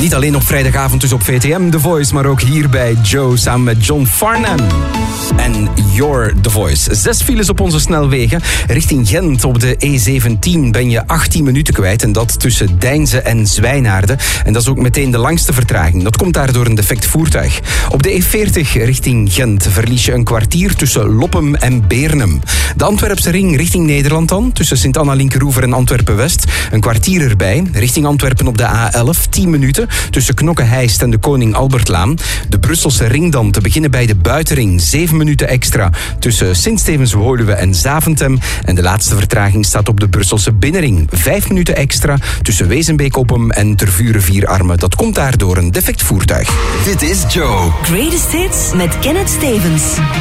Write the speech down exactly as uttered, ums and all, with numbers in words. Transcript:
Niet alleen op vrijdagavond dus op V T M The Voice, maar ook hier bij Joe samen met John Farnham. En You're The Voice. Zes files op onze snelwegen. Richting Gent op de E zeventien ben je achttien minuten kwijt. En dat tussen Deinze en Zwijnaarden. En dat is ook meteen de langste vertraging. Dat komt daardoor een defect voertuig. Op de E veertig richting Gent verlies je een kwartier tussen Loppem en Beernem. De Antwerpse ring richting Nederland dan. Tussen Sint-Anna-Linkeroever en Antwerpen-West. Een kwartier erbij. Richting Antwerpen op de A elf. tien minuten tussen Knokke-Heist en de Koning Albertlaan. De Brusselse ring dan te beginnen bij de buitenring. zeven minuten extra tussen Sint-Stevens-Woluwe en Zaventem. En de laatste vertraging staat op de Brusselse binnenring. Vijf minuten extra tussen Wezenbeek-Oppem en Tervuren-Vierarmen. Dat komt daardoor een defect voertuig. Dit is Joe. Greatest Hits met Kenneth Stevens.